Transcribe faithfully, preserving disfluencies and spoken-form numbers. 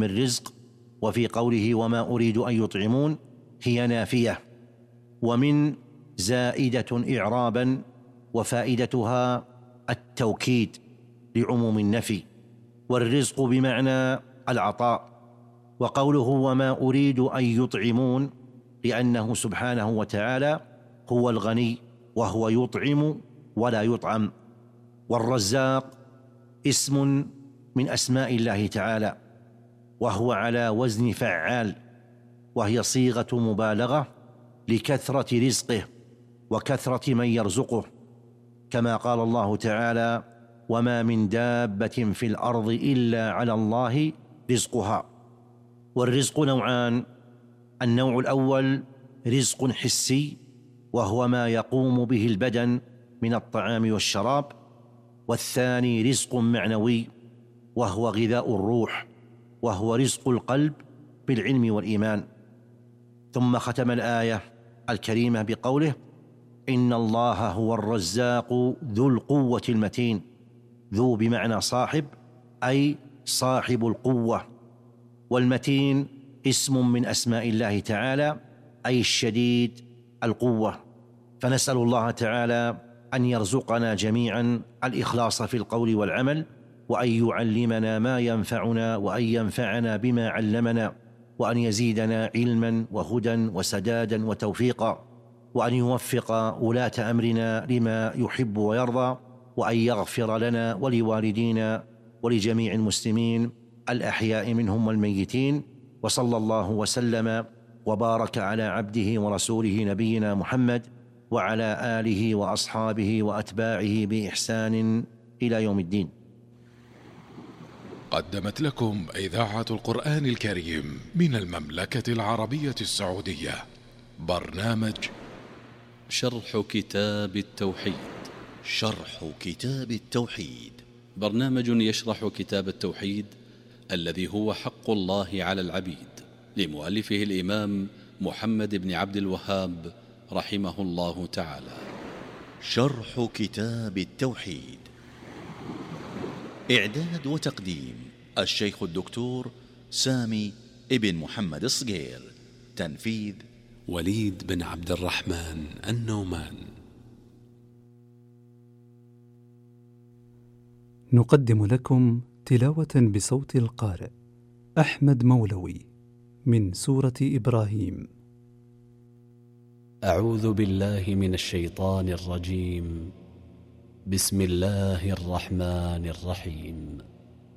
من رزق، وفي قوله وما أريد أن يطعمون هي نافية، ومن زائدة إعرابا، وفائدتها التوكيد لعموم النفي، والرزق بمعنى العطاء. وقوله وما أريد أن يطعمون لأنه سبحانه وتعالى هو الغني وهو يطعم ولا يطعم. والرزاق اسم من أسماء الله تعالى، وهو على وزن فعال، وهي صيغة مبالغة لكثرة رزقه وكثرة من يرزقه، كما قال الله تعالى وما من دابة في الأرض إلا على الله رزقها. والرزق نوعان: النوع الأول رزق حسي، وهو ما يقوم به البدن من الطعام والشراب، والثاني رزق معنوي، وهو غذاء الروح، وهو رزق القلب بالعلم والإيمان. ثم ختم الآية الكريمة بقوله إن الله هو الرزاق ذو القوة المتين. ذو بمعنى صاحب، أي صاحب القوة، والمتين اسم من أسماء الله تعالى، أي الشديد القوة. فنسأل الله تعالى أن يرزقنا جميعا الإخلاص في القول والعمل، وأن يعلمنا ما ينفعنا، وأن ينفعنا بما علمنا، وأن يزيدنا علما وهدى وسدادا وتوفيقا، وأن يوفق ولاة أمرنا لما يحب ويرضى، وأن يغفر لنا ولوالدينا ولجميع المسلمين الأحياء منهم والميتين. وصلى الله وسلم وبارك على عبده ورسوله نبينا محمد وعلى آله وأصحابه وأتباعه بإحسان إلى يوم الدين. قدمت لكم إذاعة القرآن الكريم من المملكة العربية السعودية برنامج شرح كتاب التوحيد. شرح كتاب التوحيد برنامج يشرح كتاب التوحيد الذي هو حق الله على العبيد، لمؤلفه الإمام محمد بن عبد الوهاب رحمه الله تعالى. شرح كتاب التوحيد، إعداد وتقديم الشيخ الدكتور سامي ابن محمد الصقير، تنفيذ وليد بن عبد الرحمن النومان. نقدم لكم تلاوة بصوت القارئ أحمد مولوي من سورة إبراهيم. أعوذ بالله من الشيطان الرجيم. بسم الله الرحمن الرحيم.